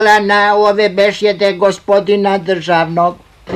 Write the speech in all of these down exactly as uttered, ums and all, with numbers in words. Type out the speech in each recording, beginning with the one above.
na ove bešjede gospodina državnog.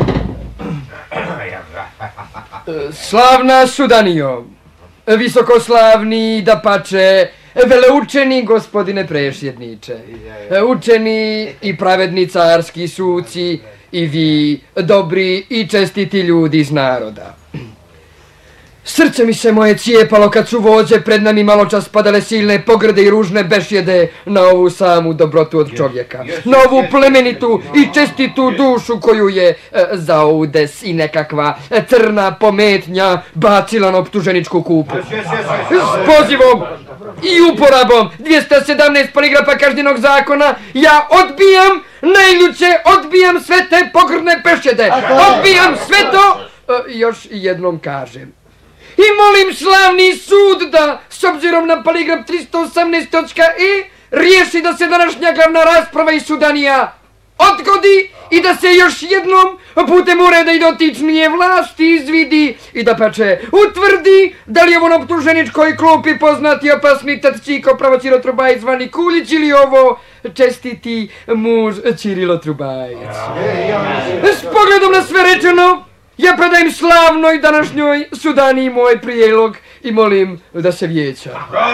Slavna Sudanijo, visokoslavni da pače, veleučeni gospodine prešjedniče, učeni i pravedni carski suci i vi, dobri i čestiti ljudi iz naroda. Srce mi se moje cijepalo kad su vođe pred nami malo čas padale silne pogrde i ružne bešjede na ovu samu dobrotu od čovjeka, na ovu plemenitu i čestitu dušu koju je e, zaudes i nekakva crna pometnja bacila na optuženičku kupu. S pozivom i uporabom dvjesto sedamnaest poligrafa kažnjenog zakona ja odbijam, najljuče odbijam sve te pogrdne bešjede, odbijam sve to, e, još jednom kažem. I molim slavni sud da, s obzirom na poligraf tristo osamnaest točka e, riješi da se današnja glavna rasprava iz Sudanija odgodi i da se još jednom putem ureda i dotičnije vlasti izvidi i da pače utvrdi da li je ovo na optuženičkoj klupi poznati opasni tatčiko pravo Ćiro Trubaj zvani Kuljić ili ovo čestiti muž Ćirilo Trubajac. S pogledom na sve rečeno, ja predajem slavnoj današnjoj Sudaniji moj prijedlog i molim da se vijeća.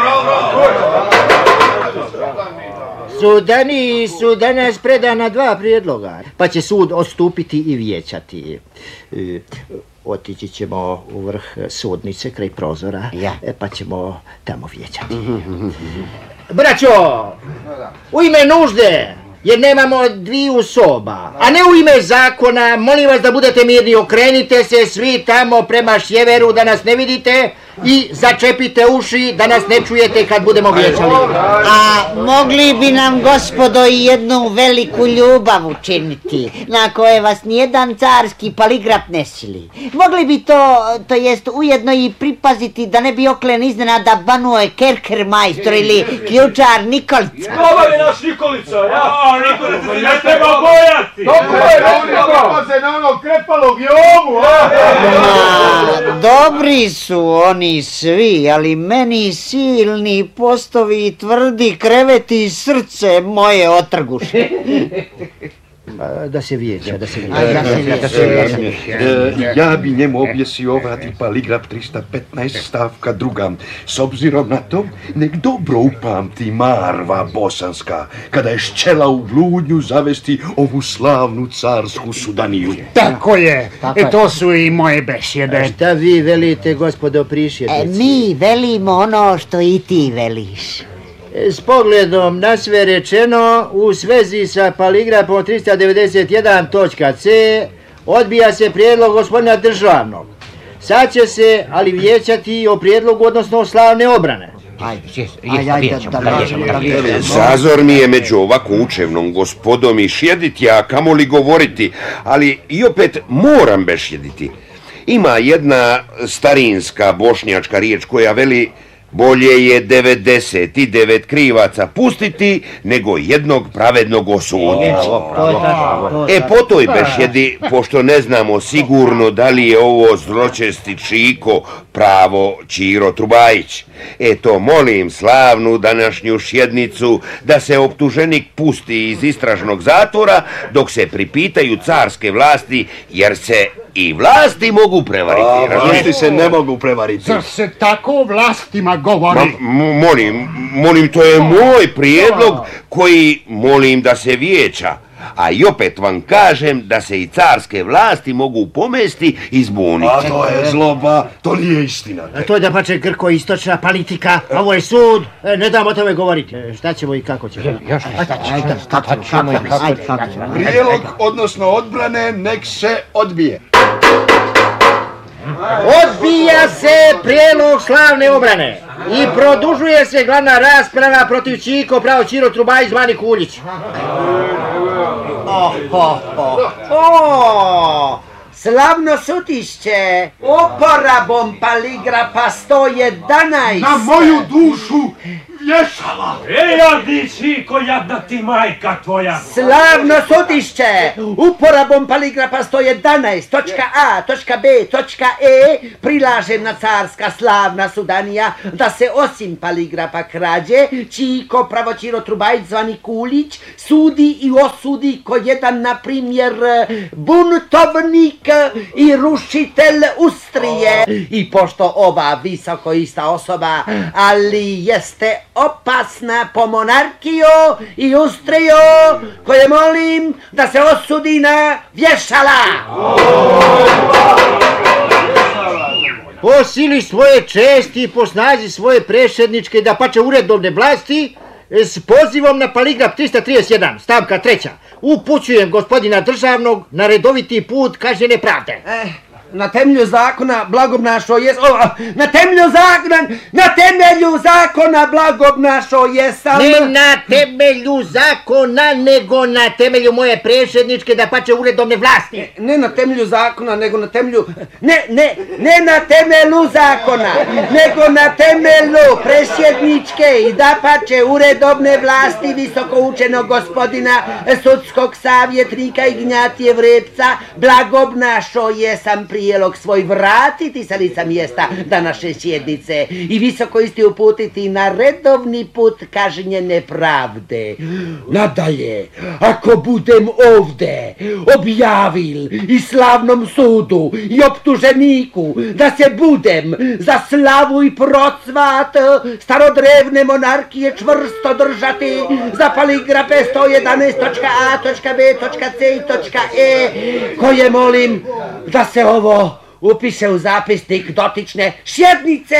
Sudaniji su danas predana dva prijedloga, pa će sud odstupiti i vijećati. E, otići ćemo u vrh sudnice kraj prozora, ja. e, pa ćemo tamo vijećati. Braćo, u ime nužde, jer nemamo dviju soba, a ne u ime zakona, molim vas da budete mirni, okrenite se svi tamo prema sjeveru da nas ne vidite i začepite uši da nas ne čujete kad budemo vijećali. A mogli bi nam, gospodo, i jednu veliku ljubav učiniti, na koje vas nijedan carski poligraf ne sili. Mogli bi to, to jest ujedno i pripaziti da ne bi oklen iznenada banuje Kerkermajstor ili ključar Nikolica. Ovo je naš Nikolica, ja? A, Nikolica se ne treba bojati! Dobro je, dobro se na onog krepalog jomu, a? Ma, dobri su oni svi, ali meni silni postovi i tvrdi kreveti srce moje otrguše. Da se vijeća, da se vijeća. Ja bi njemu objesio ovati poligraf tristo petnaest stavka druga. S obzirom na to, nek dobro upamti Marva bosanska, kada je šćela u bludnju zavesti ovu slavnu carsku Sudaniju. Tako je, e, to su i moje bešjede. A šta vi velite, gospodo prišjednici? E, mi velimo ono što i ti veliš. S pogledom na sve rečeno, u svezi sa poligrafom tristo devedeset jedan točka ce, odbija se prijedlog gospodina državnog. Sad će se, ali vijećati o prijedlogu, odnosno slavne obrane. Zazor mi je među ovako učevnom gospodom i šjediti, a kamoli govoriti, ali i opet moram bešjediti. Ima jedna starinska bošnjačka riječ koja veli: bolje je devedeset devet krivaca pustiti, nego jednog pravednog osuditi. E, po toj bešjedi, pošto ne znamo sigurno da li je ovo zločesti čiko pravo Ćiro Trubajić, eto, molim slavnu današnju šjednicu da se optuženik pusti iz istražnog zatvora dok se pripitaju carske vlasti, jer se i vlasti mogu prevariti. A, vlasti se ne mogu prevariti. Zar se tako vlastima govori? Ma, molim, molim, to je moj prijedlog koji molim da se vijeća. A i opet vam kažem da se i carske vlasti mogu pomesti i zbuniti. A to je zloba, to nije istina. A to je da pače grko-istočna politika, ovo je sud, ne dam o tome govoriti. Šta ćemo i kako ćemo? Još šta ćemo? Prijelog, odnosno odbrane, nek se odbije. Odbija se prijedlog slavne obrane i produžuje se glavna rasprava protiv Čiko pravo Ćiro Trubaj zvani Kuljić. Oh, oh, oh. Oh, slavno sudišće, uporabom poligrafa sto jedanaest. Na moju dušu, vješala. E, jadni čiko, jadna ti majka tvoja. Slavno sudišće, uporabom paligrafa sto jedanaest točka a točka be točka e prilažem na carska slavna sudanija da se osim paligrafa krađe, čiko pravoćiro Trubajić zvani Kulić sudi i osudi ko jedan, na primjer, buntovnik i rušitelj Ustrije. I pošto ova visoko ista osoba, ali jeste opasna po monarhiju i Ustriju, koje molim da se osudi na vješala. Po sili svoje česti i po snazi svoje prešedničke, da pače uredovne vlasti, s pozivom na paligraf trista trideset jedan, stavka treća, upućujem gospodina državnog na redoviti put kažnjene pravde. Eh, na temelju zakona blagobnašo jesam... O, na temelju zakona... Na temelju zakona blagobnašo jesam... Ne na temelju zakona, nego na temelju moje prešedničke, da pače uredovne vlasti. Ne na temelju zakona, nego na temelju... Ne, ne, ne na temelju zakona, nego na temelju prešedničke i da pače uredovne vlasti visoko učenog gospodina sudskog savjetnika Ignjatije Vrepca, blagobnašo jesam prijelog svoj vratiti sa lica mjesta današnje sjednice i visoko isti uputiti na redovni put kažnjene pravde. Nadalje, ako budem ovde objavil i slavnom sudu i optuženiku da se budem za slavu i procvat starodrevne monarhije čvrsto držati za paligrafe sto jedanaest točka a točka be točka ce i točka e, koje molim da se ovo upiše u zapisnik dotične sjednice.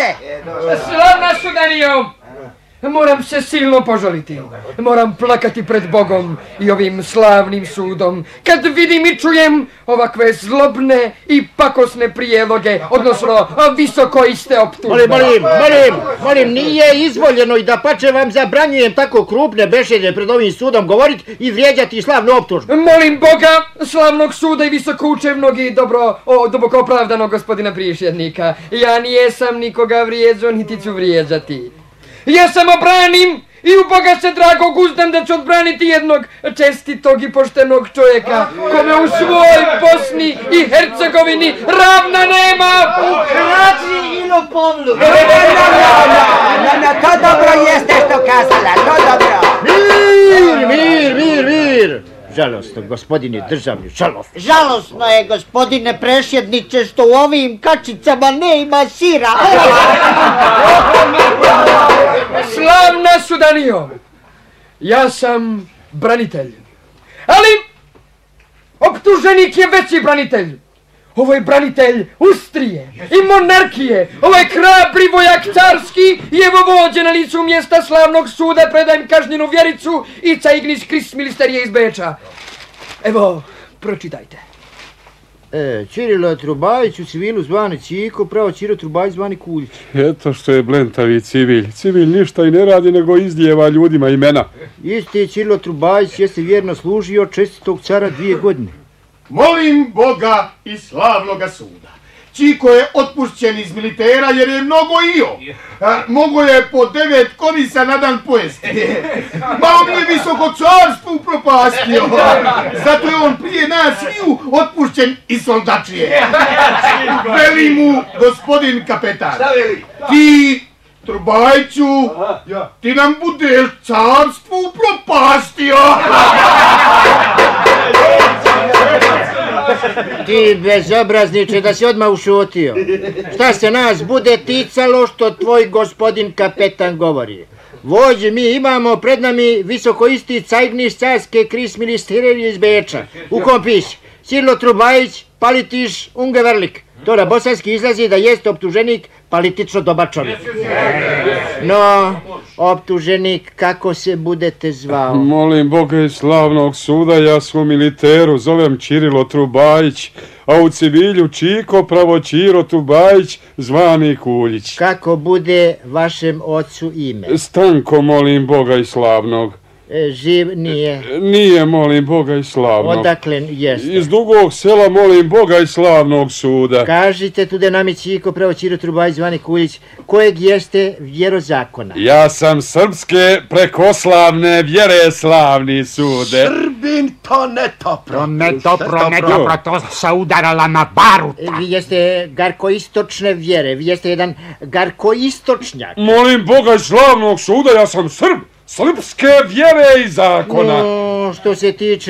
Slavna sudanijo, moram se silno požaliti. Moram plakati pred Bogom i ovim slavnim sudom kad vidim i čujem ovakve zlobne i pakosne prijeloge, odnosno visoko iste optužbe. Molim, molim, molim, molim, nije izvoljeno i da pače vam zabranjujem tako krupne bešede pred ovim sudom govoriti i vrijeđati slavnu optužbu. Molim Boga, slavnog suda i visokoučevnog i dobro, o, duboko opravdanog gospodina prišjednika. Ja nijesam nikoga vrijeđo, niti ću vrijeđati. Ja samo branim i u Boga se dragog uzdam da ću odbraniti jednog čestitog i poštenog čovjeka kome u svoj Bosni i Hercegovini ravna nema. U krađi i lopovlu. Na, na, to dobro jeste što kazala, to dobro. Mir, mir, mir, mir. Žalostno, gospodine državni, žalostno. Žalostno je, gospodine prešjedniče, što u ovim kačicama ne ima sira. Slavna sudanijo, ja sam branitelj, ali optuženik je veći branitelj. Ovo je branitelj Ustrije i monarhije, ovo je hrabri vojak carski i evo vođe na licu mjesta slavnog suda predajem kažnjenu vjericu i cajgnis kris milisterije iz Beča. Evo, pročitajte. E, Čirilo Trubajić u civilu zvani Čiko, pravo Čiro Trubajić zvani Kulić. Eto što je blentavi civil. Civil ništa i ne radi nego izdjeva ljudima imena. Isti Čirilo Trubajić je se vjerno služio čestitog cara dvije godine. Molim Boga i slavnoga suda. Čiko je otpušćen iz militera jer je mnogo io. A, mogo je po devet komisa na dan pojesti. Ma on je visoko carstvo upropastio. Zato je on prije nas sviju otpušćen iz soldačije. Veli mu gospodin kapetan. Ti, Trubajiću, ti nam budeš carstvo upropastio. Ti bezobrazniče da si odmah ušutio. Šta se nas bude ticalo što tvoj gospodin kapetan govori? Vođe, mi imamo pred nami visoko isti cajgnis carske kris milisterije iz Beča. U kom piše Čirilo Trubajić, Palitiš, Ungeverlik. To na bosanski izlazi da jeste optuženik politično dobar čovjek. No, optuženik, kako se budete zvao? Molim Boga i slavnog suda, ja sam u militeru, zovem Čirilo Trubajić, a u civilju Čiko, pravo Čiro Trubajić, zvani Kuljić. Kako bude vašem ocu ime? Stanko, molim Boga i slavnog. E, živ nije. Nije, molim Boga i slavnog. Odakle jeste? Iz Dugog Sela, molim Boga i slavnog suda. Kažite tu da nam je Čiko pravo Ćiro Trubajić zvani Kuljić, kojeg jeste vjerozakona? Ja sam srpske prekoslavne vjere slavni sude. Srbin, to ne dobro. To ne dobro, ne dobro, to se udarala na baru. E, Vi jeste garkoistočne vjere, vi jeste jedan garkoistočnjak. Molim Boga i slavnog suda, ja sam Srb. Srpske vjere i zakona. No, što se tiče